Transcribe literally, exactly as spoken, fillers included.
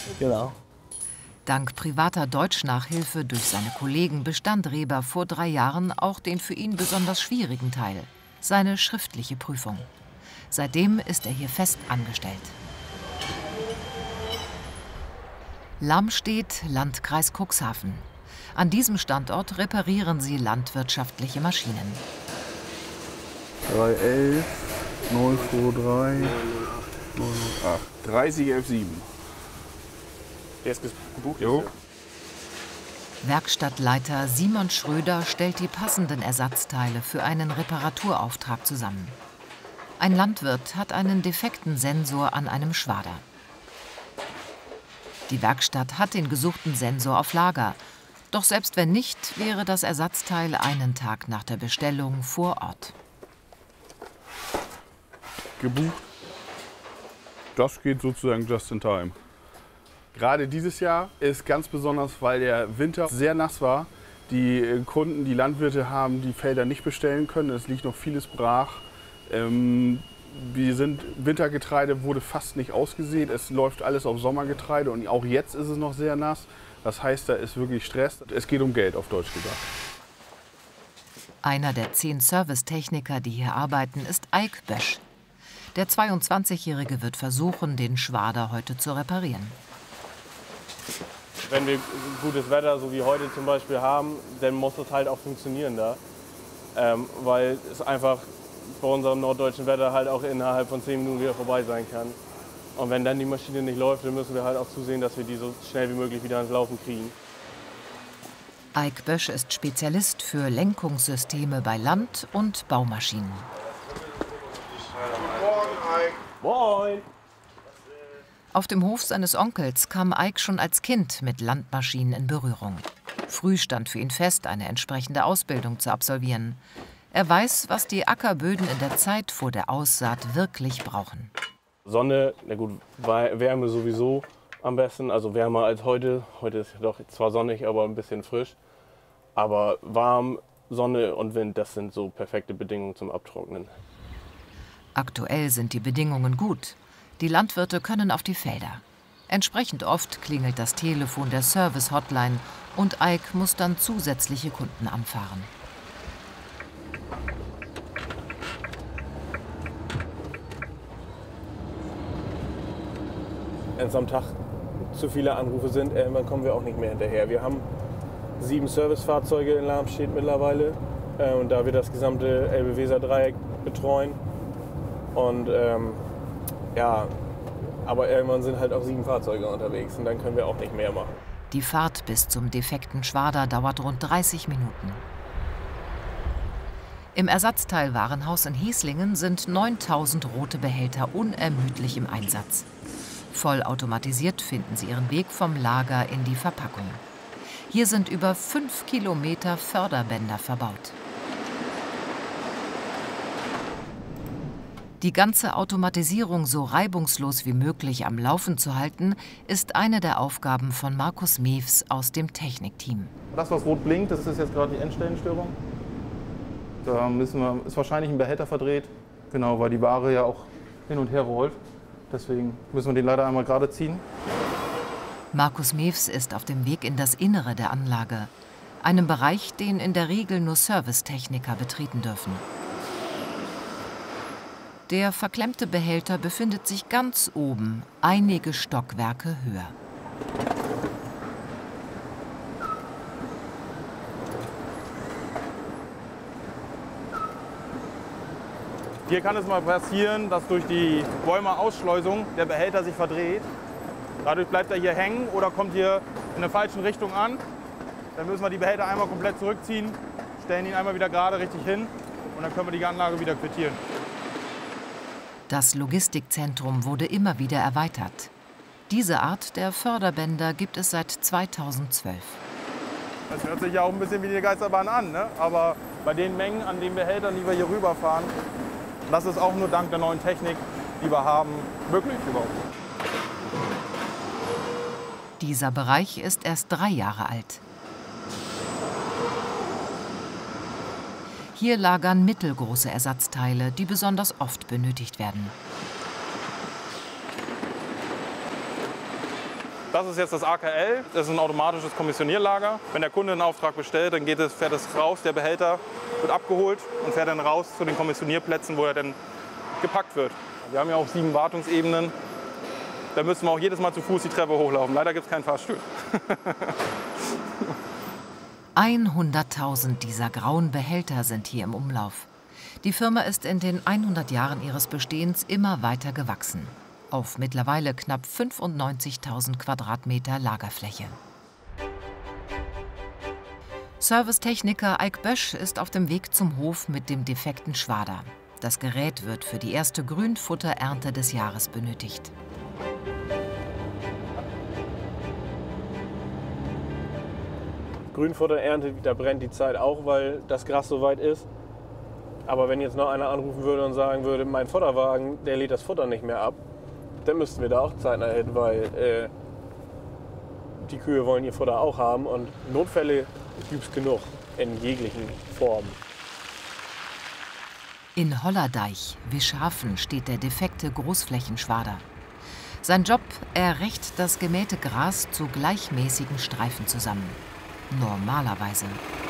Genau. Dank privater Deutschnachhilfe durch seine Kollegen bestand Reber vor drei Jahren auch den für ihn besonders schwierigen Teil, seine schriftliche Prüfung. Seitdem ist er hier fest angestellt. Lamstedt, Landkreis Cuxhaven. An diesem Standort reparieren sie landwirtschaftliche Maschinen. drei elf, neun zwei drei, neun null acht. dreißig elf sieben. Der ist gebucht. Jo. Werkstattleiter Simon Schröder stellt die passenden Ersatzteile für einen Reparaturauftrag zusammen. Ein Landwirt hat einen defekten Sensor an einem Schwader. Die Werkstatt hat den gesuchten Sensor auf Lager. Doch selbst wenn nicht, wäre das Ersatzteil einen Tag nach der Bestellung vor Ort. Gebucht. Das geht sozusagen just in time. Gerade dieses Jahr ist ganz besonders, weil der Winter sehr nass war. Die Kunden, die Landwirte haben die Felder nicht bestellen können. Es liegt noch vieles brach. Ähm, wir sind, Wintergetreide wurde fast nicht ausgesät. Es läuft alles auf Sommergetreide und auch jetzt ist es noch sehr nass. Das heißt, da ist wirklich Stress. Es geht um Geld, auf Deutsch gesagt. Einer der zehn Servicetechniker, die hier arbeiten, ist Eik Bösch. Der zweiundzwanzigjährige wird versuchen, den Schwader heute zu reparieren. Wenn wir gutes Wetter, so wie heute zum Beispiel, haben, dann muss das halt auch funktionieren da. Ähm, weil es einfach bei unserem norddeutschen Wetter halt auch innerhalb von zehn Minuten wieder vorbei sein kann. Und wenn dann die Maschine nicht läuft, dann müssen wir halt auch zusehen, dass wir die so schnell wie möglich wieder ans Laufen kriegen. Eik Bösch ist Spezialist für Lenkungssysteme bei Land- und Baumaschinen. Moin! Auf dem Hof seines Onkels kam Eik schon als Kind mit Landmaschinen in Berührung. Früh stand für ihn fest, eine entsprechende Ausbildung zu absolvieren. Er weiß, was die Ackerböden in der Zeit vor der Aussaat wirklich brauchen. Sonne, na gut, Wärme sowieso am besten, also wärmer als heute. Heute ist doch zwar sonnig, aber ein bisschen frisch. Aber warm, Sonne und Wind, das sind so perfekte Bedingungen zum Abtrocknen. Aktuell sind die Bedingungen gut. Die Landwirte können auf die Felder. Entsprechend oft klingelt das Telefon der Service-Hotline und Eik muss dann zusätzliche Kunden anfahren. Wenn es am Tag zu viele Anrufe sind, irgendwann kommen wir auch nicht mehr hinterher. Wir haben sieben Servicefahrzeuge in Lamstedt mittlerweile, äh, und da wir das gesamte Elbe-Weser-Dreieck betreuen. Und ähm, ja, aber irgendwann sind halt auch sieben Fahrzeuge unterwegs und dann können wir auch nicht mehr machen. Die Fahrt bis zum defekten Schwader dauert rund dreißig Minuten. Im Ersatzteilwarenhaus in Heslingen sind neuntausend rote Behälter unermüdlich im Einsatz. Vollautomatisiert finden sie ihren Weg vom Lager in die Verpackung. Hier sind über fünf Kilometer Förderbänder verbaut. Die ganze Automatisierung so reibungslos wie möglich am Laufen zu halten, ist eine der Aufgaben von Markus Mewes aus dem Technikteam. Das, was rot blinkt, das ist jetzt gerade die Endstellenstörung. Da müssen wir, ist wahrscheinlich ein Behälter verdreht, genau, weil die Ware ja auch hin und her rollt. Deswegen müssen wir den leider einmal gerade ziehen. Markus Mewes ist auf dem Weg in das Innere der Anlage, einem Bereich, den in der Regel nur Servicetechniker betreten dürfen. Der verklemmte Behälter befindet sich ganz oben, einige Stockwerke höher. Hier kann es mal passieren, dass durch die Bäume-Ausschleusung der Behälter sich verdreht. Dadurch bleibt er hier hängen oder kommt hier in der falschen Richtung an. Dann müssen wir die Behälter einmal komplett zurückziehen, stellen ihn einmal wieder gerade richtig hin und dann können wir die Anlage wieder quittieren. Das Logistikzentrum wurde immer wieder erweitert. Diese Art der Förderbänder gibt es seit zweitausendzwölf. Das hört sich ja auch ein bisschen wie die Geisterbahn an, ne? Aber bei den Mengen an den Behältern, die wir hier rüberfahren, das ist auch nur dank der neuen Technik, die wir haben, möglich überhaupt. Dieser Bereich ist erst drei Jahre alt. Hier lagern mittelgroße Ersatzteile, die besonders oft benötigt werden. Das ist jetzt das A K L, das ist ein automatisches Kommissionierlager. Wenn der Kunde einen Auftrag bestellt, dann geht es, fährt es raus, der Behälter wird abgeholt und fährt dann raus zu den Kommissionierplätzen, wo er dann gepackt wird. Wir haben ja auch sieben Wartungsebenen. Da müssen wir auch jedes Mal zu Fuß die Treppe hochlaufen. Leider gibt es keinen Fahrstuhl. hunderttausend dieser grauen Behälter sind hier im Umlauf. Die Firma ist in den hundert Jahren ihres Bestehens immer weiter gewachsen. Auf mittlerweile knapp fünfundneunzigtausend Quadratmeter Lagerfläche. Servicetechniker Eik Bösch ist auf dem Weg zum Hof mit dem defekten Schwader. Das Gerät wird für die erste Grünfutterernte des Jahres benötigt. Grünfutterernte, da brennt die Zeit auch, weil das Gras so weit ist. Aber wenn jetzt noch einer anrufen würde und sagen würde, mein Futterwagen, der lädt das Futter nicht mehr ab, dann müssten wir da auch zeitnah hin, weil äh, die Kühe wollen ihr Futter auch haben und Notfälle gibt es genug in jeglichen Formen. In Hollerdeich, Wischhafen, steht der defekte Großflächenschwader. Sein Job, er rächt das gemähte Gras zu gleichmäßigen Streifen zusammen. Normalerweise.